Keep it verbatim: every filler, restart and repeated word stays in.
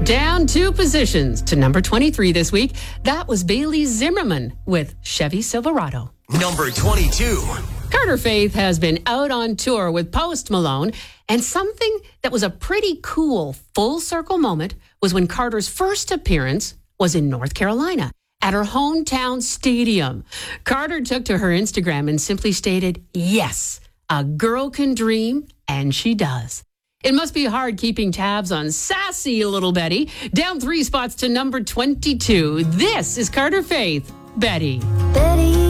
Down two positions to number twenty-three this week. That was Bailey Zimmerman with Chevy Silverado. Number twenty-two. Carter Faith has been out on tour with Post Malone, and something that was a pretty cool full circle moment was when Carter's first appearance was in North Carolina at her hometown stadium. Carter took to her Instagram and simply stated, "Yes, a girl can dream, and she does." It must be hard keeping tabs on sassy little Betty. Down three spots to number twenty-two. This is Carter Faith, Betty. Betty.